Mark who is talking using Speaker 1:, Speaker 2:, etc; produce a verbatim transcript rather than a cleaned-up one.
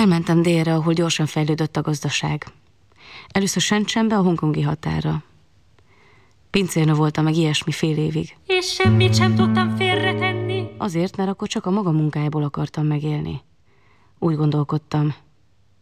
Speaker 1: Elmentem délre, ahol gyorsan fejlődött a gazdaság. Először Shenzhenbe, a hongkongi határra. Pincérnő voltam meg ilyesmi fél évig.
Speaker 2: És semmit sem tudtam félretenni.
Speaker 1: Azért, mert akkor csak a maga munkájából akartam megélni. Úgy gondolkodtam,